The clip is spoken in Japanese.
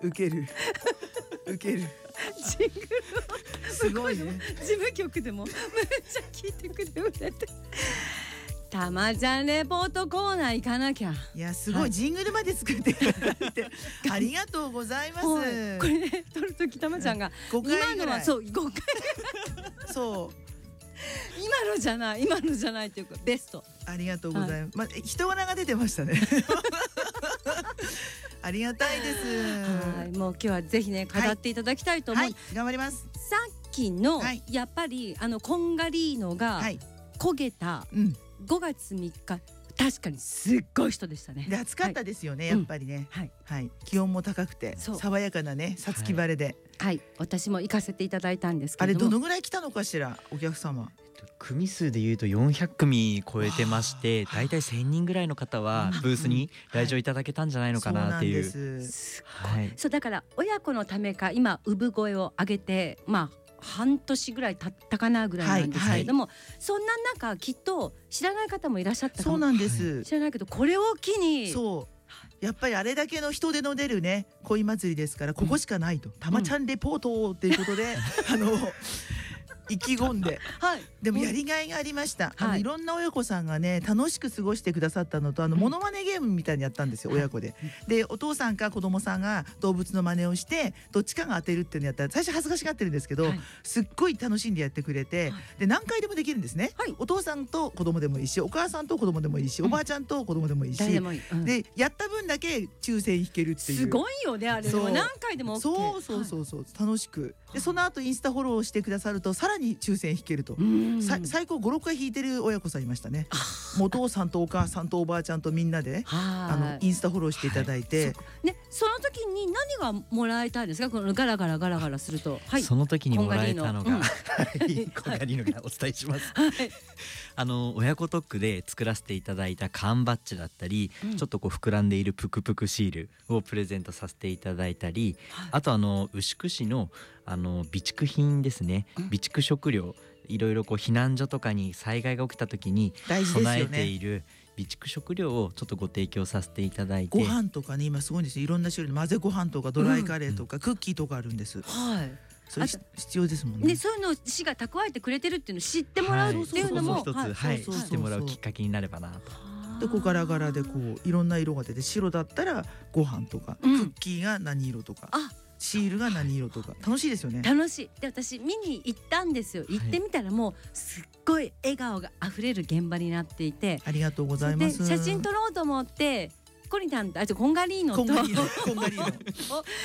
ウケるウケるジングルをすごいね。 事務局でもめっちゃ聞いてくれてたまちゃんレポートコーナー行かなきゃ。 いやすごい、ジングルまで作っていただいてありがとうございます。 これね撮るときたまちゃんが 5回今のぐらはいそう5回そう今のじゃないっていうかベスト。 ありがとうございます。人柄が出てましたねありがたいです。 はいもう今日はぜひね語っていただきたいと思う。 はい頑張ります。 さっきの、 はいやっぱりコンガリーノがはい焦げたうん 5月3日確かにすっごい人でしたね。 で暑かったですよね、 はいやっぱりね、 はいはい気温も高くてそう爽やかなねさつき晴れで、 はい私も行かせていただいたんですけあれれどもどのぐらい来たのかしらお客様。 組数でいうと400組超えてまして、だいたい1000人ぐらいの方はブースに来場いただけたんじゃないのかなっていう。 そうなんです。 すっごいはい。 そうだから親子のためか今産声を上げて半年ぐらい経ったかなぐらいなんですけれども、そんな中きっと知らない方もいらっしゃったかもそうなんです。 知らないけどこれを機にそうやっぱりあれだけの人手の出るね恋祭りですからここしかないと、たまちゃんレポートっていうことで、意気込んではいでもやりがいがありました。 はいいろんな親子さんがね楽しく過ごしてくださったのとモノマネゲームみたいにやったんですよ、親子で。でお父さんか子供さんが動物の真似をしてどっちかが当てるっていうのやったら最初恥ずかしがってるんですけど、 はいすっごい楽しんでやってくれて、で何回でもできるんですね、 はいお父さんと子供でもいいしお母さんと子供でもいいし、おばあちゃんと子供でもいいし、 誰でもいい、 でやった分だけ抽選引けるっていう。 すごいよねあれでもそう何回でも OK。 そう楽しくでその後インスタフォローしてくださるとさらに抽選引けると、最高 5,6 回引いてる親子さんいましたね。お父さんとお母さんとおばあちゃんとみんなでインスタフォローしていただいて、 ね、その時に何がもらえたんですか、このガラガラすると、はい、 その時にもらえたのが、 ココンガリーノがお伝えします。 はい、 親子特区で作らせていただいた缶バッジだったり、ちょっとこう膨らんでいるプクプクシールをプレゼントさせていただいたり、あと牛久市の備蓄品ですね、備蓄食料、いろいろこう避難所とかに災害が起きた時に備えている備蓄食料をちょっとご提供させていただいて、 ご飯とかね今すごいんですよ。いろんな種類の混ぜご飯とかドライカレーとか、クッキーとかあるんです。 はいそれ必要ですもんね。 そういうのを市が蓄えてくれてるっていうのを知ってもらうっていうのも一つ知ってもらうきっかけになればなと。 でこうガラガラでこういろんな色が出て、白だったらご飯とか、クッキーが何色とか、シールが何色とか、楽しいですよね。 楽しい。で私見に行ったんですよ。行ってみたらもうすっごい笑顔があふれる現場になっていて、 ありがとうございます。 で写真撮ろうと思ってコンガリーノとコンガリーノ